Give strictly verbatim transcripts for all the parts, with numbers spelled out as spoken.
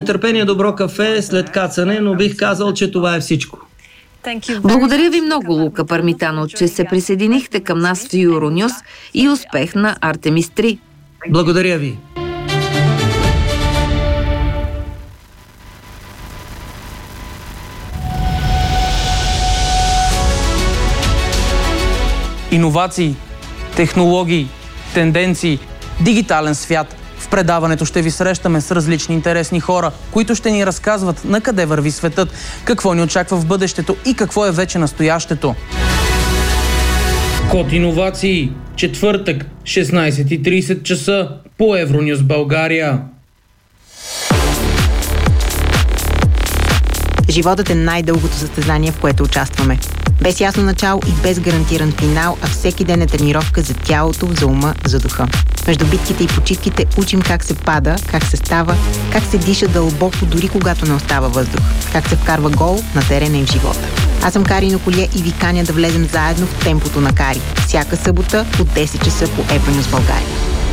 нетърпение добро кафе след кацане, но бих казал, че това е всичко. Благодаря ви много, Лука Пармитано, че се присъединихте към нас в Euronews и успех на Артемис три. Благодаря ви. Иновации, технологии, тенденции, дигитален свят. В предаването ще ви срещаме с различни интересни хора, които ще ни разказват на къде върви светът, какво ни очаква в бъдещето и какво е вече настоящето. Код иновации. Четвъртък, шестнайсет и трийсет часа по Евронюс България. Животът е най-дългото състезание, в което участваме. Без ясно начало и без гарантиран финал, а всеки ден е тренировка за тялото, за ума, за духа. Между битките и почивките учим как се пада, как се става, как се диша дълбоко, дори когато не остава въздух, как се вкарва гол на терена и в живота. Аз съм Кари Ноколие и ви каня да влезем заедно в темпото на Кари. Всяка събота от десет часа по Евронюс България.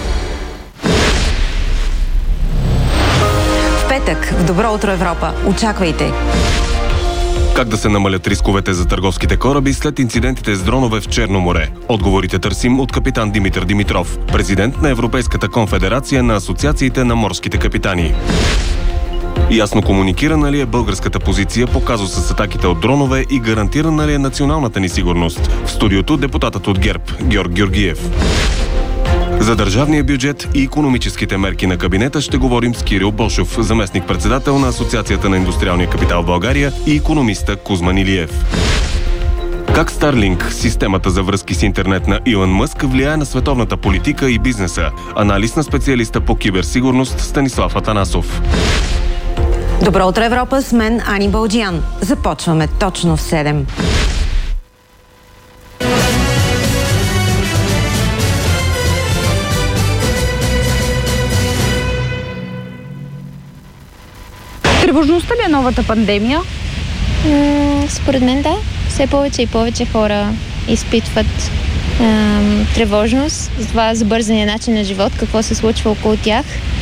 В петък в Добро утро Европа. Очаквайте! Как да се намалят рисковете за търговските кораби след инцидентите с дронове в Черно море? Отговорите търсим от капитан Димитър Димитров, президент на Европейската конфедерация на асоциациите на морските капитани. Ясно комуникирана ли е българската позиция по казуса с атаките от дронове и гарантирана ли е националната ни сигурност? В студиото депутатът от ГЕРБ Георг Георгиев. За държавния бюджет и икономическите мерки на кабинета ще говорим с Кирил Бошов, заместник-председател на Асоциацията на индустриалния капитал в България, и икономиста Кузман Илиев. Как Starlink, системата за връзки с интернет на Илон Мъск, влияе на световната политика и бизнеса? Анализ на специалиста по киберсигурност Станислав Атанасов. Добро утро Европа, с мен Ани Балджиян. Започваме точно в седем. Тревожността ли е новата пандемия? М- според мен да. Все повече и повече хора изпитват ем, тревожност за това забързания начин на живот, какво се случва около тях.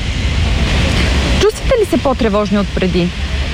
Чувствате ли се по-тревожни от преди?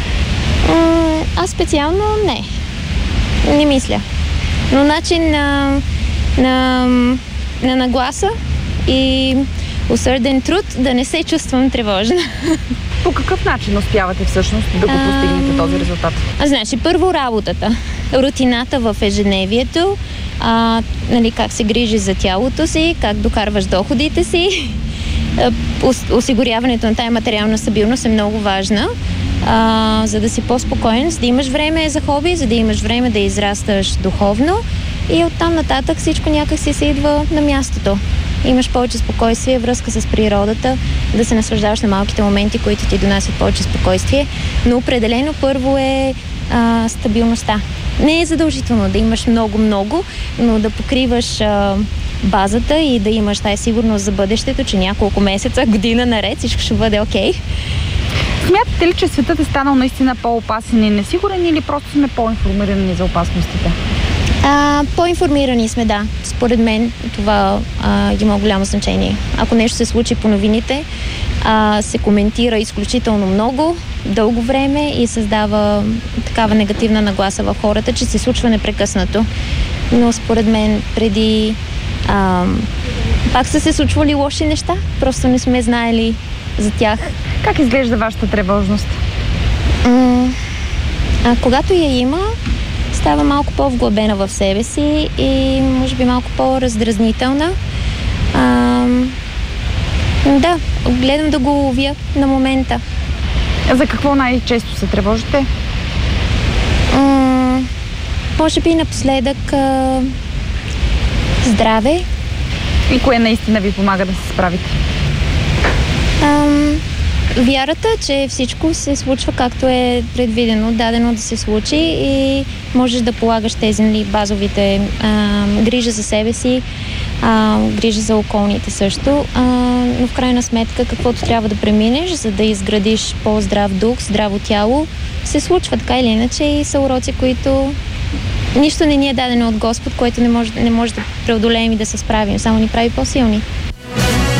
М- аз специално не. Не мисля. Но начин на, на, на нагласа и усърден труд да не се чувствам тревожна. По какъв начин успявате всъщност да го постигнете този резултат? А, значи, първо работата. Рутината в ежедневието, а, нали, как се грижи за тялото си, как докарваш доходите си. Осигуряването на тая материална стабилност е много важна, а, за да си по-спокоен, за да имаш време за хоби, за да имаш време да израсташ духовно и оттам нататък всичко някак си се идва на мястото. Имаш повече спокойствие, връзка с природата, да се наслаждаваш на малките моменти, които ти донасят повече спокойствие, но определено първо е а, стабилността. Не е задължително да имаш много-много, но да покриваш а, базата и да имаш тая сигурност за бъдещето, че няколко месеца, година наред всичко ще бъде окей. Смятате ли, че светът е станал наистина по-опасен и несигурен или просто сме по-информирани за опасностите? А, по-информирани сме, да. Според мен това а, има голямо значение. Ако нещо се случи по новините, а, се коментира изключително много, дълго време и създава такава негативна нагласа в хората, че се случва непрекъснато. Но според мен преди а, пак са се случвали лоши неща, просто не сме знаели за тях. Как изглежда вашата тревожност? М- а, когато я има, става малко по-вглъбена в себе си и може би малко по-раздразнителна. А, да, гледам да го ловя на момента. А за какво най-често се тревожите? М- може би напоследък а, здраве. И кое наистина ви помага да се справите? Ам, вярата, че всичко се случва както е предвидено, дадено да се случи и можеш да полагаш тези, нали, базовите а, грижа за себе си, а, грижа за околните също, а, но в крайна сметка каквото трябва да преминеш, за да изградиш по-здрав дух, здраво тяло, се случва така или иначе и са уроци, които нищо не ни е дадено от Господ, което не може, не може да преодолеем и да се справим, само ни прави по-силни.